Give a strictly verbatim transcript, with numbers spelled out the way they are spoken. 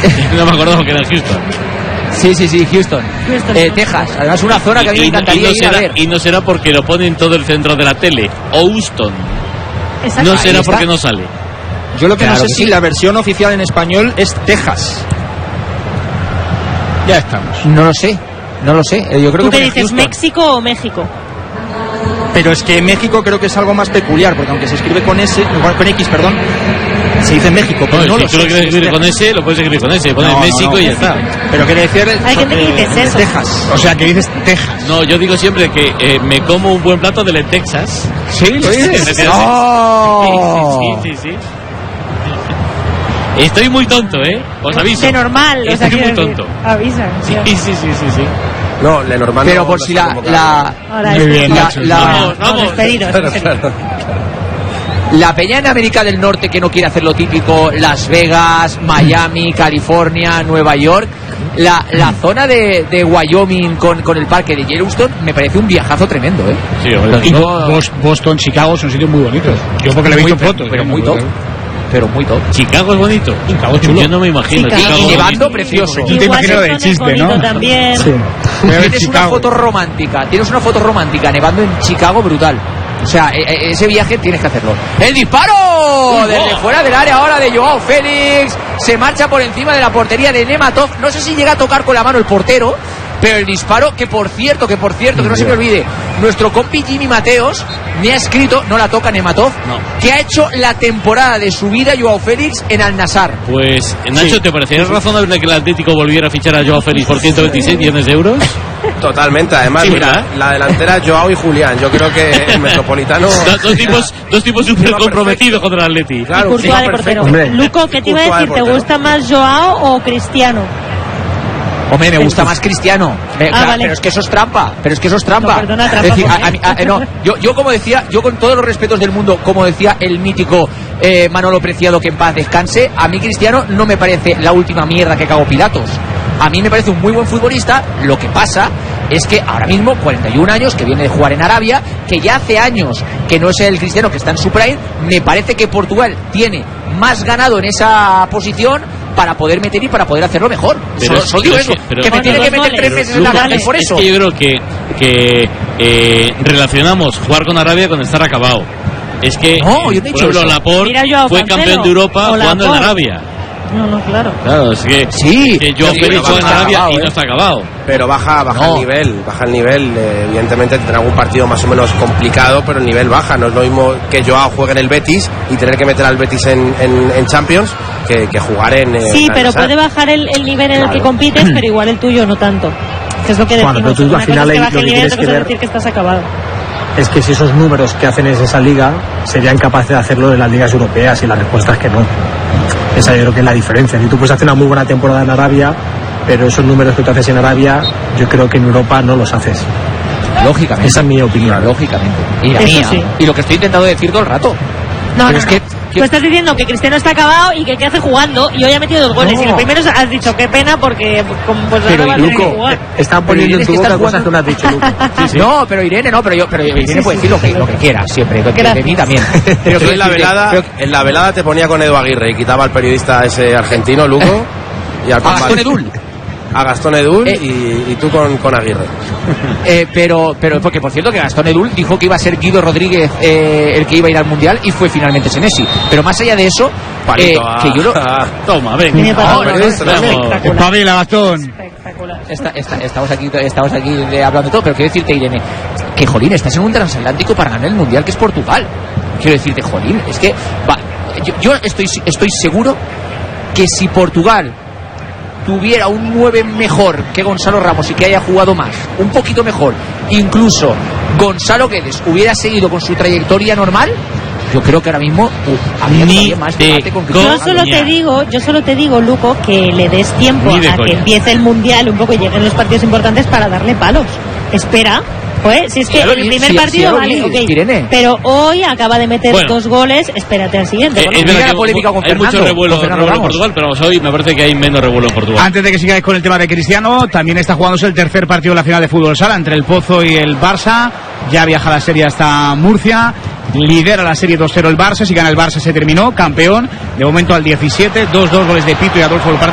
No me acordaba que era Houston. Sí, sí, sí, Houston. Houston eh, Texas. Además, una zona que a mí me encantaría ir a ver. Y no será porque lo ponen todo el centro de la tele. Houston. No será porque no sale. Yo lo que claro no sé que si sí. la versión oficial en español es Texas. Ya estamos. No lo sé. No lo sé. Yo creo ¿Tú que qué dices, Houston. México o México? Pero es que México creo que es algo más peculiar, porque aunque se escribe con S, con X, perdón, se dice México. Pero no, no si lo tú sé, lo quieres escribir con S, lo puedes escribir con S. Pones no, México no, no. y ya está. Pero quiere decir. Hay gente que dice eso. Texas. O sea, que dices Texas. No, yo digo siempre que eh, me como un buen plato de Texas. ¿Sí? ¿Lo dices? ¡Oh! Sí, sí, sí, sí. Estoy muy tonto, ¿eh? Os aviso. De normal, o sea, Estoy muy quiero decir, tonto. avisa. Sí, sí, sí, sí, sí. No, le normal. Pero no, por no si está la, convocado. la, Ahora, Muy bien, la, Nacho. la, Vamos, Vamos, vamos. despedidos, Claro, en serio. claro. la peña en América del Norte que no quiere hacer lo típico, Las Vegas, Miami, California, Nueva York, la, la zona de, de Wyoming con, con el parque de Yellowstone me parece un viajazo tremendo, ¿eh? Sí, hombre. Lo digo, Bos- Boston, Chicago son sitios muy bonitos. Yo porque le he visto muy, fotos. pero ¿eh? muy No, top. Pero muy top. Chicago es bonito. Chicago es chulo. Yo no me imagino. Chicago. Chicago Y nevando bonito. precioso. Tú te Y imaginas de Washington es chiste, bonito ¿no? también. Sí. Voy a ver Tienes una Chicago. foto romántica, tienes una foto romántica nevando en Chicago brutal. O sea, e- e- ese viaje tienes que hacerlo. ¡El disparo! Desde fuera del área ahora de Joao Félix. Se marcha por encima de la portería de Nematov. No sé si llega a tocar con la mano el portero, pero el disparo, que por cierto, que por cierto, que no se me olvide, nuestro compi Jimmy Mateos me ha escrito, no la toca Nematov, No. que ha hecho la temporada de su vida Joao Félix en Al-Nassr. Pues, Nacho, Sí. ¿te parecería razonable que el Atlético volviera a fichar a Joao Félix por ciento veintiséis millones de euros? Totalmente, además, Sí, mira, ¿verdad? la delantera Joao y Julián. Yo creo que el Metropolitano. Do- dos tipos, dos tipos súper comprometidos contra el Atleti. Claro, Y Courtois sí, de portero. Hombre. Luco, ¿qué te iba a Courtois de decir? ¿Te portero. gusta más Joao o Cristiano? Hombre, me gusta más Cristiano. Me- Ah, claro, vale. Pero es que eso es trampa. Pero es que eso es trampa. No, perdona, trampa, Es decir, ¿por qué? a- a mí- a- no, yo, yo como decía, yo con todos los respetos del mundo, como decía el mítico eh, Manolo Preciado, que en paz descanse, a mí Cristiano no me parece la última mierda que cagó Pilatos. A mí me parece un muy buen futbolista. Lo que pasa es que ahora mismo, cuarenta y un años, que viene de jugar en Arabia, que ya hace años que no es el Cristiano que está en su prime, me parece que Portugal tiene más ganado en esa posición para poder meter y para poder hacerlo mejor. Pero Solo, es- solo digo pero es eso, que- pero- que me Bueno, tiene dos que meter goles. tres meses en la Luco, cárcel es por es eso. que yo creo que, que eh, relacionamos jugar con Arabia con estar acabado. Es que, No, yo no he por dicho ejemplo, eso. Laporte Mira Joao fue Cancelo, campeón de Europa o jugando en Laporte. Arabia. No, no, claro. Claro, es que, Sí, que Joao sí, Félix pero juega en baja Arabia acabado, y ¿eh? no está acabado. Pero baja, baja No. el nivel, baja el nivel. eh, evidentemente tendrá algún partido más o menos complicado, pero el nivel baja. No es lo mismo que Joao juegue en el Betis y tener que meter al Betis en, en, en Champions que, que jugar en. eh, Sí, en pero Al-Nassr. puede bajar el, el nivel en el que Claro. compites, pero igual el tuyo no tanto. Que es lo que Bueno, decimos. pero tú, al Una final, cosa es que lo baje que el nivel, tienes otra que cosa es ver- decir que estás acabado. Es que si esos números que hacen en esa liga serían capaces de hacerlo en las ligas europeas, y la respuesta es que no. Esa yo creo que es la diferencia. Si tú puedes hacer una muy buena temporada en Arabia, pero esos números que tú haces en Arabia, yo creo que en Europa no los haces. Lógicamente. Esa es mi opinión. Lógicamente. Y la Eso mía. sí. Y lo que estoy intentando decir todo el rato. No, Pero no, es no. que- Tú estás diciendo que Cristiano está acabado y que qué hace jugando, y hoy ha metido dos goles. No. Y el primero has dicho qué pena porque pues, como, pues Pero, ahora va a tener que Luco, jugar. Están Pero poniendo Irene, en tu es que boca estás cosas que no has dicho, Luco. No, pero Irene no, pero yo, pero Irene sí, puede sí, decir lo sí. que, lo que quiera siempre. De, de Gracias. mí también. Pero Tú en la que- velada, pero- en la velada te ponía con Edu Aguirre y quitaba al periodista ese argentino, Luco, y al a Gastón compadre- Edul. A Gastón Edul Eh. y, y tú con, con Aguirre. Eh, pero, pero porque por cierto que Gastón Edul dijo que iba a ser Guido Rodríguez eh, el que iba a ir al mundial y fue finalmente Senesi. Pero más allá de eso, eh, Palito, ah. que yo lo, Toma, ven. Tiene para no, todo, no, ¿no? no, Espectacular. Espabila, Gastón. Espectacular. Está- está- estamos aquí, estamos aquí de- hablando de todo, pero quiero decirte, Irene, que jolín, estás en un transatlántico para ganar el mundial que es Portugal. Quiero decirte, jolín, es que va, yo, yo estoy, estoy seguro que si Portugal tuviera un nueve mejor que Gonzalo Ramos y que haya jugado más, un poquito mejor, incluso Gonzalo Guedes hubiera seguido con su trayectoria normal, yo creo que ahora mismo uh, habría Ni todavía más de debate con Yo Cristiano solo Ronaldo. te digo, yo solo te digo, Luco, que le des tiempo Ni de a que coña. empiece el mundial un poco y lleguen los partidos importantes para darle palos. Espera. Pues, si es que Ya lo el vi, primer sí, sí, partido ya lo vale, vi, ok. Irene. Pero hoy acaba de meter Bueno. dos goles, espérate al siguiente. Eh, Bueno, es mira verdad la que polémica con hay mucho Fernando, revuelo, con Fernando revuelo en Ramos. Portugal, pero hoy me parece que hay menos revuelo en Portugal. Antes de que sigáis con el tema de Cristiano, también está jugándose el tercer partido de la final de fútbol sala entre el Pozo y el Barça. Ya viaja la serie hasta Murcia. Lidera la serie dos cero el Barça. Si gana el Barça se terminó. Campeón. De momento al diecisiete. dos dos goles de Pito y Adolfo Loparte.